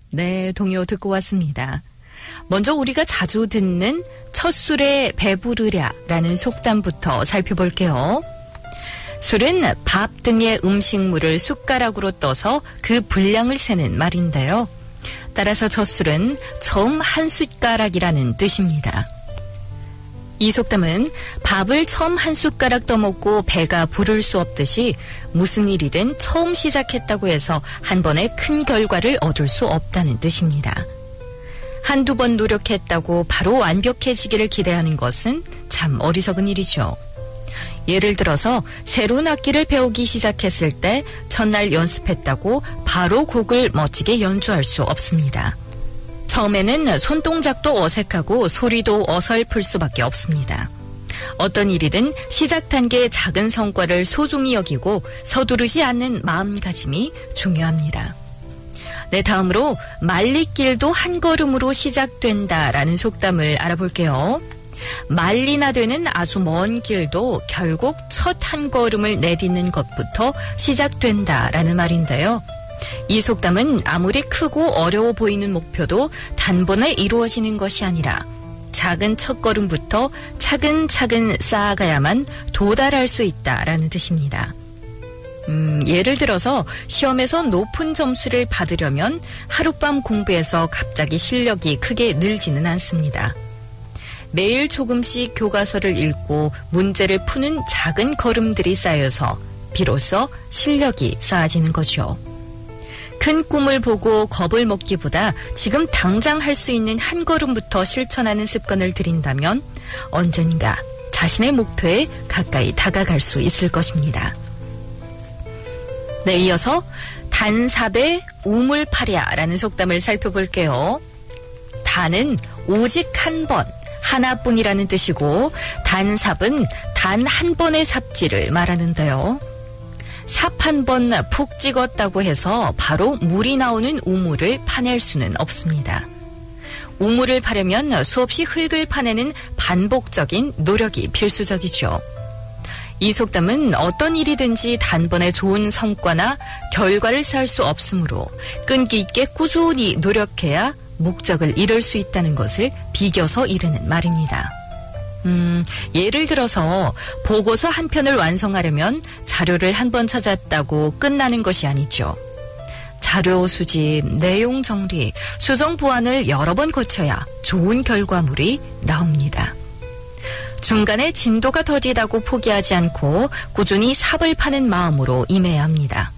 네, 동요 듣고 왔습니다. 먼저 우리가 자주 듣는 첫 술에 배부르랴라는 속담부터 살펴볼게요. 술은 밥 등의 음식물을 숟가락으로 떠서 그 분량을 세는 말인데요. 따라서 첫 술은 처음 한 숟가락이라는 뜻입니다. 이 속담은 밥을 처음 한 숟가락 떠먹고 배가 부를 수 없듯이 무슨 일이든 처음 시작했다고 해서 한 번에 큰 결과를 얻을 수 없다는 뜻입니다. 한두 번 노력했다고 바로 완벽해지기를 기대하는 것은 참 어리석은 일이죠. 예를 들어서 새로운 악기를 배우기 시작했을 때 첫날 연습했다고 바로 곡을 멋지게 연주할 수 없습니다. 처음에는 손동작도 어색하고 소리도 어설플 수밖에 없습니다. 어떤 일이든 시작 단계의 작은 성과를 소중히 여기고 서두르지 않는 마음가짐이 중요합니다. 네, 다음으로 말리길도 한 걸음으로 시작된다라는 속담을 알아볼게요. 말리나 되는 아주 먼 길도 결국 첫 한 걸음을 내딛는 것부터 시작된다라는 말인데요. 이 속담은 아무리 크고 어려워 보이는 목표도 단번에 이루어지는 것이 아니라 작은 첫걸음부터 차근차근 쌓아가야만 도달할 수 있다라는 뜻입니다. 예를 들어서 시험에서 높은 점수를 받으려면 하룻밤 공부해서 갑자기 실력이 크게 늘지는 않습니다. 매일 조금씩 교과서를 읽고 문제를 푸는 작은 걸음들이 쌓여서 비로소 실력이 쌓아지는 거죠. 큰 꿈을 보고 겁을 먹기보다 지금 당장 할 수 있는 한 걸음부터 실천하는 습관을 들인다면 언젠가 자신의 목표에 가까이 다가갈 수 있을 것입니다. 네, 이어서 단삽에 우물파랴라는 속담을 살펴볼게요. 단은 오직 한 번, 하나뿐이라는 뜻이고 단삽은 단 한 번의 삽질을 말하는데요. 삽 한 번 푹 찍었다고 해서 바로 물이 나오는 우물을 파낼 수는 없습니다. 우물을 파려면 수없이 흙을 파내는 반복적인 노력이 필수적이죠. 이 속담은 어떤 일이든지 단번에 좋은 성과나 결과를 쌓을 수 없으므로 끈기 있게 꾸준히 노력해야 목적을 이룰 수 있다는 것을 비겨서 이르는 말입니다. 예를 들어서 보고서 한 편을 완성하려면 자료를 한 번 찾았다고 끝나는 것이 아니죠. 자료 수집, 내용 정리, 수정 보완을 여러 번 거쳐야 좋은 결과물이 나옵니다. 중간에 진도가 더디다고 포기하지 않고 꾸준히 삽을 파는 마음으로 임해야 합니다.